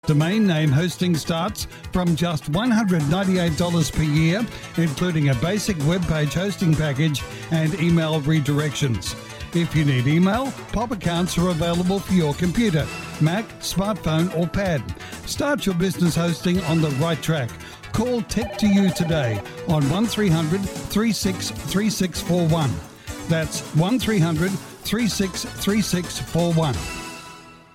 Domain name hosting starts from just $198 per year, including a basic web page hosting package and email redirections. If you need email, POP accounts are available for your computer, Mac, smartphone or pad. Start your business hosting on the right track. Call Tech2You today on 1300 363641. That's 1300 363641.